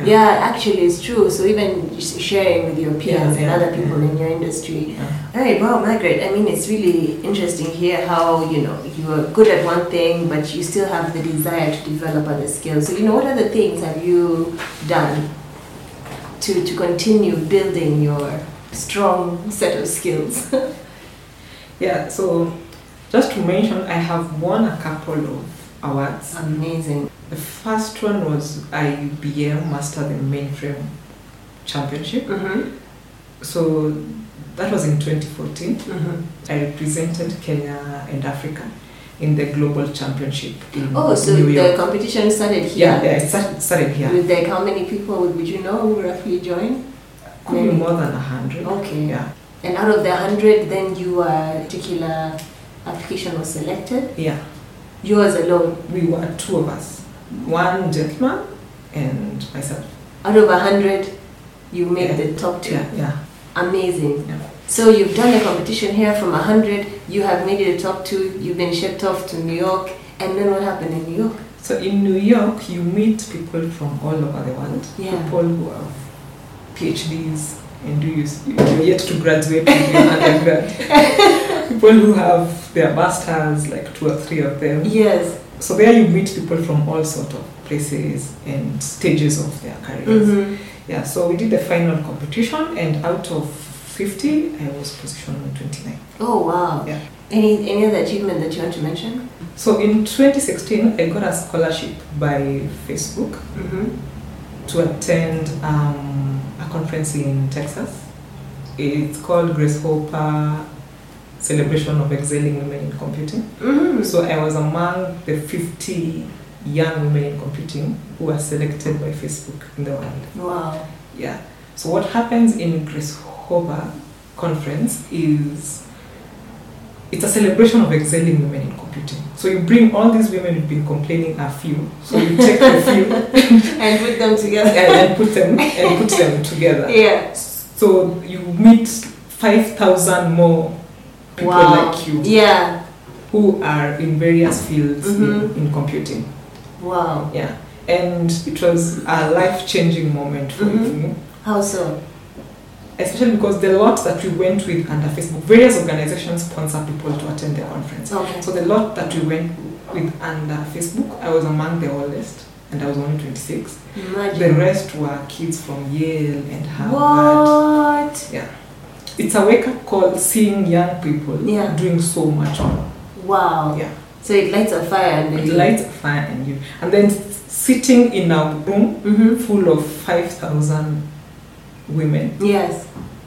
Yeah, actually, it's true. So even just sharing with your peers and other people in your industry. All right, wow, Margaret. I mean, it's really interesting here how you are good at one thing, but you still have the desire to develop other skills. So what other things have you done to continue building your strong set of skills? Yeah. So just to mention, I have won a couple of awards. Amazing. The first one was IBM Master the Mainframe Championship. So that was in 2014. I represented Kenya and Africa in the global championship in so New York. The competition started here? Yeah, it started here. With how many people would you know who roughly joined? Could be more than 100. Okay. Yeah. And out of the 100, then a particular application was selected? Yeah. Yours alone? We were two of us. One gentleman and myself. Out of 100, you made the top two? Yeah. Amazing. Yeah. So you've done a competition here from 100, you have made it the top two, you've been shipped off to New York, and then what happened in New York? So in New York, you meet people from all over the world. Yeah. People who have PhDs and you're yet to graduate with your undergrad. People who have their masters, like 2 or 3 of them. Yes. So there you meet people from all sort of places and stages of their careers. Yeah, so we did the final competition, and out of 50, I was positioned on 29. Oh wow. Yeah. Any other achievement that you want to mention? So in 2016, I got a scholarship by Facebook to attend a conference in Texas. It's called Grace Hopper Celebration of Excelling Women in Computing. So I was among the 50 young women in computing who were selected by Facebook in the world. Wow. Yeah. So what happens in Grace Hopper conference is it's a celebration of excelling women in computing. So you bring all these women who've been complaining a few. So you take a few and put them together. and put them together. Yeah. So you meet 5,000 more people like you. Yeah. Who are in various fields in computing. Wow. Yeah. And it was a life-changing moment for me. How so? Especially because the lot that we went with under Facebook, various organizations sponsor people to attend the conference. Okay. So the lot that we went with under Facebook, I was among the oldest, and I was only 26. Imagine. The rest were kids from Yale and Harvard. What? Yeah. It's a wake-up call seeing young people doing so much more. Wow. Yeah. So it lights a fire under you. It lights a fire in you. And then sitting in a room full of 5,000 women. Yes.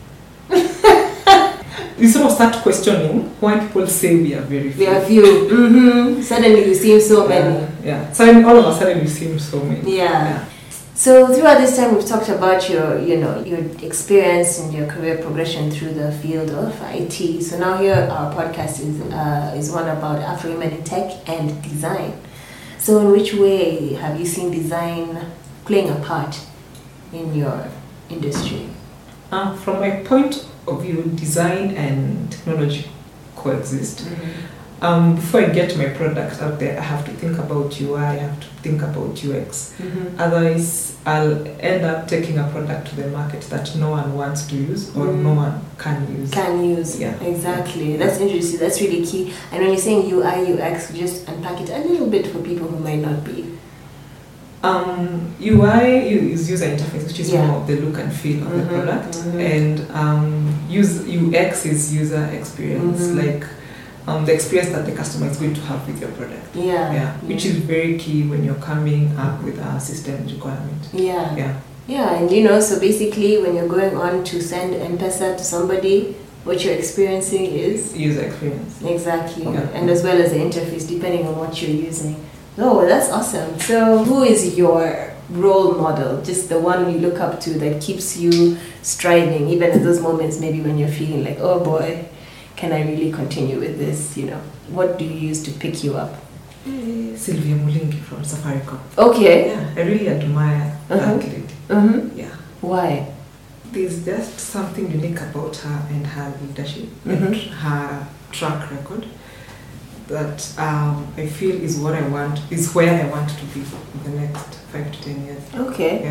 You sort of start questioning why people say we are very few. We are few. Suddenly you seem so many. Yeah. So all of a sudden you seem so many. Yeah. So throughout this time we've talked about your experience and your career progression through the field of IT. So now here our podcast is one about Afro Women in Tech and Design. So in which way have you seen design playing a part in your industry? From my point of view, design and technology coexist. Before I get my product out there, I have to think about UI, I have to think about UX. Otherwise, I'll end up taking a product to the market that no one wants to use or no one can use. Yeah, exactly. That's interesting. That's really key. And when you're saying UI, UX, just unpack it a little bit for people who might not be. UI is user interface, which is more of the look and feel of the product, and UX is user experience, like the experience that the customer is going to have with your product. Which is very key when you're coming up with a system requirement. And so basically when you're going on to send M-Pesa to somebody, what you're experiencing is user experience. Exactly. And as well as the interface, depending on what you're using. Oh, that's awesome. So who is your role model, just the one you look up to that keeps you striving, even at those moments maybe when you're feeling like, oh boy, can I really continue with this? What do you use to pick you up? Sylvia Mulingi from Safaricom. Okay. Yeah, I really admire that lady. Yeah. Why? There's just something unique about her and her leadership and her track record that I feel is where I want to be in the next 5 to 10 years. Okay.